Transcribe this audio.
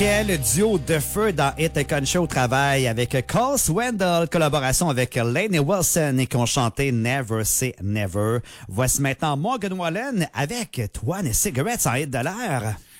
Quel duo de feu dans Hit Country au travail avec Cole Swindle, collaboration avec Lainey Wilson et qui ont chanté Never Say Never. Voici maintenant Morgan Wallen avec Toine et Cigarettes en hit de l'air.